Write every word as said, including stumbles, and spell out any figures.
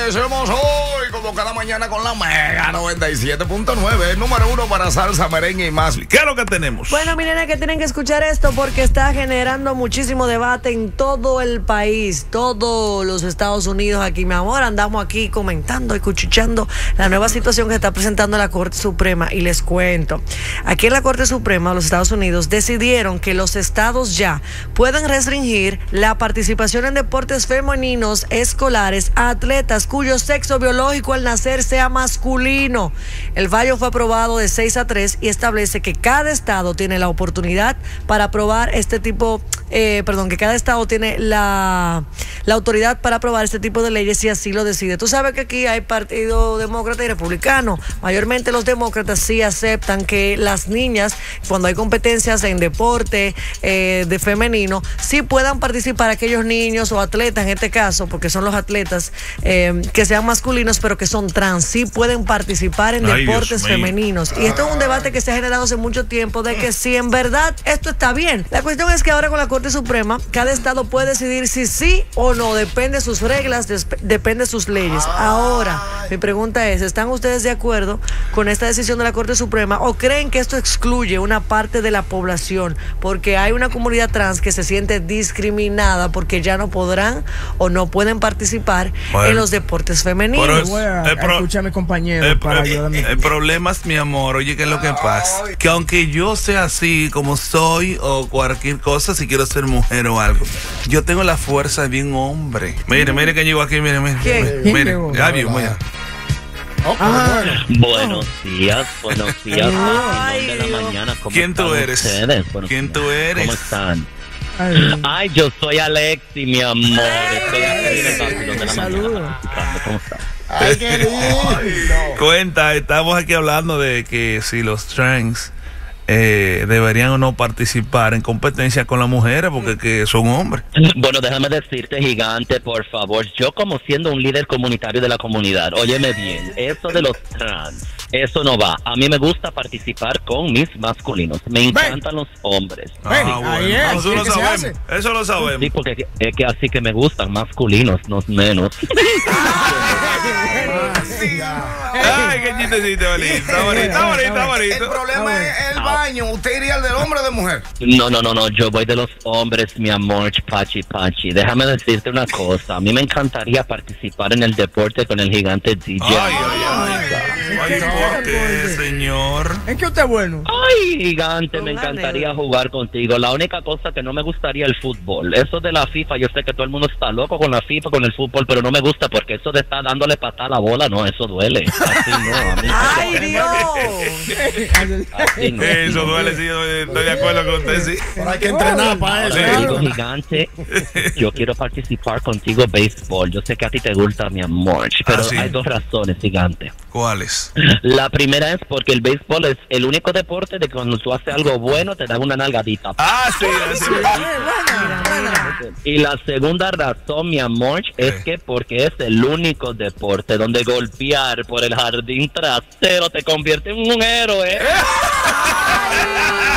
amanecemos hoy como cada mañana con la Mega noventa y siete punto nueve, el número uno para salsa, merengue y más. ¿Qué es lo que tenemos? Bueno, mi nena, que tienen que escuchar esto porque está generando muchísimo debate en todo el país, todos los Estados Unidos. Aquí, mi amor, andamos aquí comentando y cuchicheando la nueva situación que está presentando la Corte Suprema. Y les cuento, aquí en la Corte Suprema de los Estados Unidos decidieron que los estados ya pueden restringir la participación en deportes femeninos escolares a atletas cuyo sexo biológico al nacer sea masculino. El fallo fue aprobado de seis a tres y establece que cada estado tiene la oportunidad para aprobar este tipo, eh, perdón, que cada estado tiene la, la autoridad para aprobar este tipo de leyes si así lo decide. Tú sabes que aquí hay partido demócrata y republicano. Mayormente los demócratas sí aceptan que las niñas, cuando hay competencias en deporte eh, de femenino, sí puedan participar aquellos niños o atletas, en este caso, porque son los atletas eh, que sean masculinos, pero que son trans, sí pueden participar en Ay, deportes femeninos. Y esto es un debate que se ha generado hace mucho tiempo de que si en verdad esto está bien. La cuestión es que ahora con la Corte Suprema, cada estado puede decidir si sí o no, depende de sus reglas, depende de sus leyes. Ahora, mi pregunta es, ¿están ustedes de acuerdo con esta decisión de la Corte Suprema o creen que esto excluye una parte de la población? Porque hay una comunidad trans que se siente discriminada porque ya no podrán o no pueden participar bueno, en los deportes femeninos. Bueno, el pro, escúchame, compañero, el, para el, el problema es, mi amor, oye, ¿qué es lo que pasa? Que aunque yo sea así como soy o cualquier cosa, si quiero ser mujer o algo, yo tengo la fuerza de bien hombre. Mire, mire que llegó aquí, mire, mire. ¿Quién? Mire, ya vio, mira. Oh, ah, buenos días, buenos días. Ay, de la mañana. ¿Cómo ¿Quién tú eres? Buenos ¿Quién días. tú eres? ¿Cómo están? Ay, Ay yo soy Alexi, mi amor. Estoy aquí en el vacilón de la mañana. ¿Cómo estás? Ay, qué lindo. Cuenta, estamos aquí hablando de que si los trans Eh, deberían o no participar en competencia con las mujeres porque que son hombres. Bueno, déjame decirte, gigante, por favor, yo como siendo un líder comunitario de la comunidad, óyeme bien, eso de los trans, eso no va. A mí me gusta participar con mis masculinos, me encantan los hombres. Ah, sí. bueno, es. Eso lo sabemos, eso lo sabemos. Sí, porque es que así que me gustan masculinos, no menos. Ay, qué chistecito, bonito. Está bonito, está bonito, está bonito. El problema es el baño. ¿Usted iría al del hombre o de mujer? No, no, no, no. Yo voy de los hombres, mi amor, pachi, pachi. Déjame decirte una cosa. A mí me encantaría participar en el deporte con el gigante D J. Ay, ay, ay. Ay, ¿por qué, señor? ¿En qué usted es bueno? Ay, gigante, me encantaría jugar contigo. La única cosa que no me gustaría el fútbol. Eso de la FIFA, yo sé que todo el mundo está loco con la FIFA, con el fútbol, pero no me gusta porque eso de estar dándole patada a la bola, no, eso duele. Así no, a mí ¡ay, Dios! Así no. Eso duele, sí, yo estoy de acuerdo con usted, sí. Pero hay que entrenar para eso. Te digo, gigante, yo quiero participar contigo béisbol. Yo sé que a ti te gusta, mi amor, pero ah, ¿sí? hay dos razones, gigante. ¿Cuáles? La primera es porque el béisbol es el único deporte de que cuando tú haces algo bueno te dan una nalgadita. Ah, sí, sí. Y la segunda razón, mi amor, es que porque es el único deporte donde golpear por el jardín trasero te convierte en un héroe.